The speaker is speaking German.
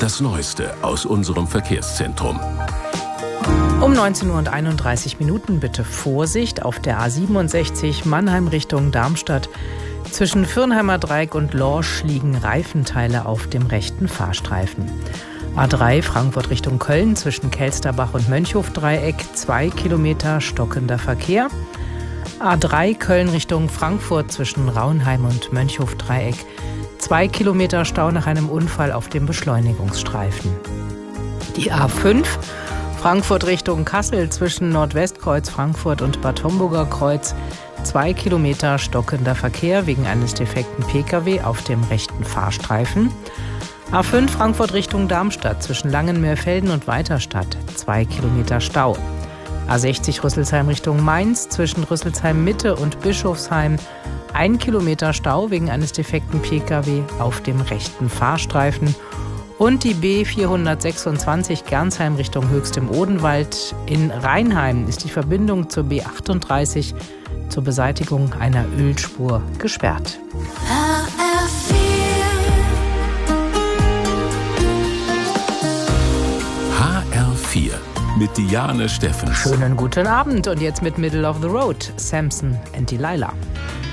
das Neueste aus unserem Verkehrszentrum. Um 19:31 Uhr bitte Vorsicht auf der A67 Mannheim Richtung Darmstadt. Zwischen Fürnheimer Dreieck und Lorsch liegen Reifenteile auf dem rechten Fahrstreifen. A3 Frankfurt Richtung Köln zwischen Kelsterbach und Mönchhof-Dreieck 2 Kilometer stockender Verkehr. A3 Köln Richtung Frankfurt zwischen Raunheim und Mönchhof-Dreieck 2 Kilometer Stau nach einem Unfall auf dem Beschleunigungsstreifen. Die A5 Frankfurt Richtung Kassel zwischen Nordwestkreuz Frankfurt und Bad Homburger Kreuz 2 Kilometer stockender Verkehr wegen eines defekten Pkw auf dem rechten Fahrstreifen. A5 Frankfurt Richtung Darmstadt zwischen Langenmeerfelden und Weiterstadt 2 Kilometer Stau. A60 Rüsselsheim Richtung Mainz zwischen Rüsselsheim Mitte und Bischofsheim 1 Kilometer Stau wegen eines defekten Pkw auf dem rechten Fahrstreifen. Und die B426 Gernsheim Richtung Höchst im Odenwald. In Rheinheim ist die Verbindung zur B38 zur Beseitigung einer Ölspur gesperrt. HR4 mit Diane Steffens. Schönen guten Abend und jetzt mit Middle of the Road, Samson and Delilah.